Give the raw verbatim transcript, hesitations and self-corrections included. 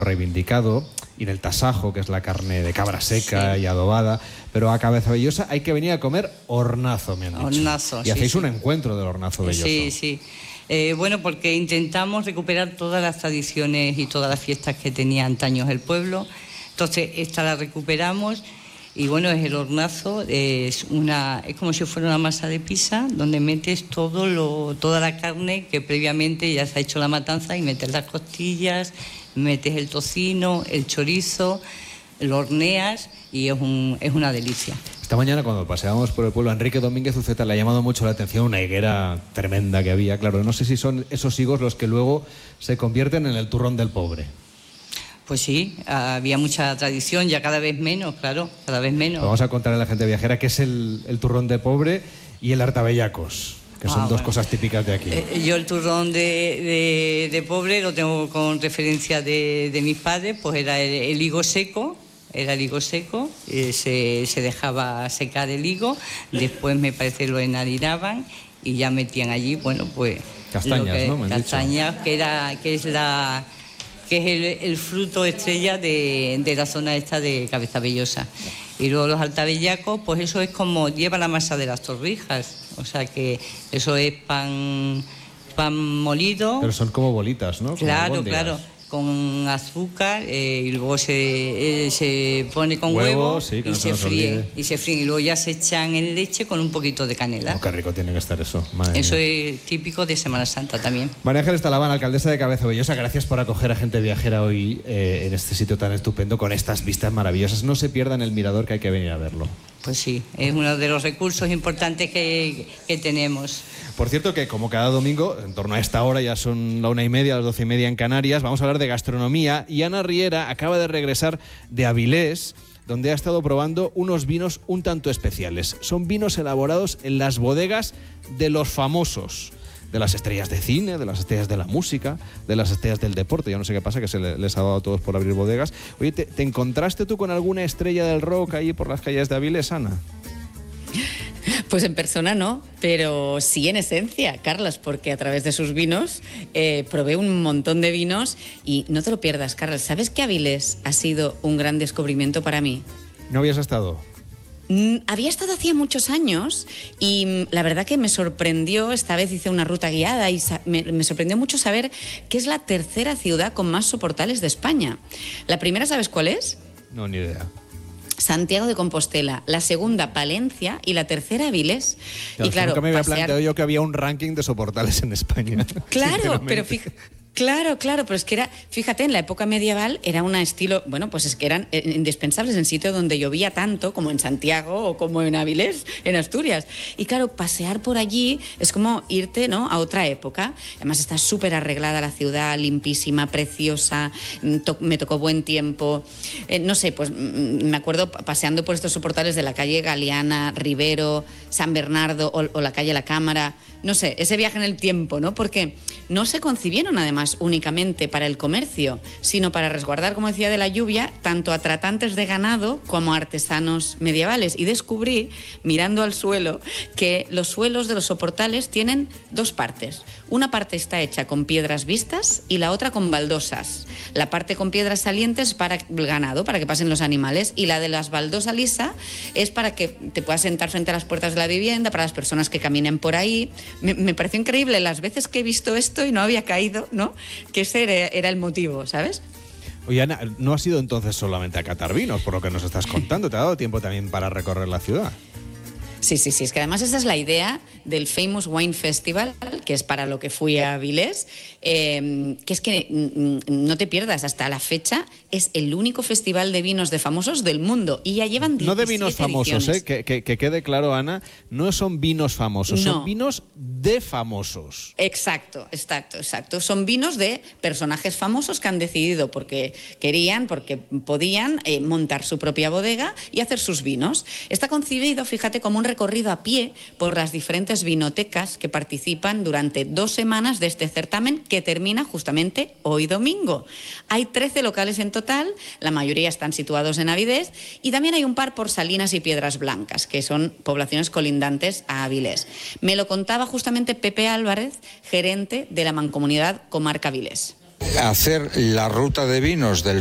reivindicado, y del tasajo, que es la carne de cabra seca sí. y adobada, pero a Cabeza Vellosa hay que venir a comer hornazo, me han dicho. Hornazo, y sí, hacéis sí. un encuentro del hornazo velloso. Sí, sí. Eh, bueno, porque intentamos recuperar todas las tradiciones y todas las fiestas que tenía antaños el pueblo. Entonces, esta la recuperamos y bueno, es el hornazo, es, una, es como si fuera una masa de pizza donde metes todo lo, toda la carne que previamente ya se ha hecho la matanza y metes las costillas, metes el tocino, el chorizo, lo horneas y es, un, es una delicia. Esta mañana cuando paseábamos por el pueblo, a Enrique Domínguez Uceta le ha llamado mucho la atención una higuera tremenda que había. Claro, no sé si son esos higos los que luego se convierten en el turrón del pobre. Pues sí, había mucha tradición, ya cada vez menos, claro, cada vez menos. Vamos a contarle a la gente viajera qué es el, el turrón de pobre y el hartabellacos, que son ah, dos bueno. cosas típicas de aquí. Eh, yo el turrón de, de, de pobre lo tengo con referencia de, de mis padres, pues era el, el higo seco, era el higo seco, eh, se, se dejaba secar el higo, después me parece lo enharinaban y ya metían allí, bueno, pues... Castañas, que, ¿no? Me castañas, que, era, que es la... que es el, el fruto estrella de, de la zona esta de Cabeza Vellosa. Y luego los hartabellacos, pues eso es como lleva la masa de las torrijas, o sea que eso es pan, pan molido. Pero son como bolitas, ¿no? Claro, claro, con azúcar eh, y luego se, eh, se pone con huevo, huevo sí, y no se, se fríe. Y se fríe y luego ya se echan en leche con un poquito de canela. Oh, qué rico tiene que estar eso. Madre eso mía. Es típico de Semana Santa también. María Ángeles Talabán, alcaldesa de Cabeza Vellosa, gracias por acoger a gente viajera hoy eh, en este sitio tan estupendo con estas vistas maravillosas. No se pierdan el mirador, que hay que venir a verlo. Pues sí, es uno de los recursos importantes que, que tenemos. Por cierto que como cada domingo, en torno a esta hora, ya son la una y media, las doce y media en Canarias, vamos a hablar de gastronomía y Ana Riera acaba de regresar de Avilés, donde ha estado probando unos vinos un tanto especiales. Son vinos elaborados en las bodegas de los famosos, de las estrellas de cine, de las estrellas de la música, de las estrellas del deporte. Yo no sé qué pasa, que se les ha dado a todos por abrir bodegas. Oye, ¿te, te encontraste tú con alguna estrella del rock ahí por las calles de Avilés, Ana? Pues en persona no, pero sí en esencia, Carlos, porque a través de sus vinos eh, probé un montón de vinos y no te lo pierdas, Carlos. ¿Sabes que Avilés ha sido un gran descubrimiento para mí? ¿No habías estado? Mm, había estado hacía muchos años y mm, la verdad que me sorprendió, esta vez hice una ruta guiada y me, me sorprendió mucho saber que es la tercera ciudad con más soportales de España. ¿La primera sabes cuál es? No, ni idea. Santiago de Compostela, la segunda Palencia y la tercera Avilés. Claro, y claro, nunca me había pasear... planteado yo que había un ranking de soportales en España. Claro, pero fíjate. Claro, claro, pero es que era, fíjate, en la época medieval era un estilo, bueno, pues es que eran indispensables en sitios donde llovía tanto, como en Santiago o como en Avilés, en Asturias. Y claro, pasear por allí es como irte, ¿no?, a otra época. Además está súper arreglada la ciudad, limpísima, preciosa, to- me tocó buen tiempo. Eh, no sé, pues me acuerdo paseando por estos soportales de la calle Galeana, Rivero, San Bernardo o, o la calle La Cámara. No sé, ese viaje en el tiempo, ¿no? Porque no se concibieron además únicamente para el comercio, sino para resguardar, como decía, de la lluvia, tanto a tratantes de ganado como a artesanos medievales. Y descubrí, mirando al suelo, que los suelos de los soportales tienen dos partes. Una parte está hecha con piedras vistas y la otra con baldosas. La parte con piedras salientes para el ganado, para que pasen los animales, y la de las baldosas lisa es para que te puedas sentar frente a las puertas de la vivienda, para las personas que caminen por ahí. Me, me pareció increíble las veces que he visto esto y no había caído, ¿no?, que ese era, era el motivo, ¿sabes? Oye, Ana, no has ido entonces solamente a catar vinos, por lo que nos estás contando. ¿Te ha dado tiempo también para recorrer la ciudad? Sí, sí, sí. Es que además esa es la idea del Famous Wine Festival, que es para lo que fui a Avilés, eh, que es que no te pierdas, hasta la fecha es el único festival de vinos de famosos del mundo y ya llevan diecisiete No de vinos famosos, ¿eh? que, que, que quede claro, Ana, no son vinos famosos, no. son vinos de famosos. Exacto, exacto, exacto. Son vinos de personajes famosos que han decidido porque querían, porque podían eh, montar su propia bodega y hacer sus vinos. Está concebido, fíjate, como un recorrido a pie por las diferentes vinotecas que participan durante dos semanas de este certamen que termina justamente hoy domingo. Hay trece locales en total, la mayoría están situados en Avilés y también hay un par por Salinas y Piedras Blancas, que son poblaciones colindantes a Avilés. Me lo contaba justamente Pepe Álvarez, gerente de la Mancomunidad Comarca Avilés. hacer la ruta de vinos del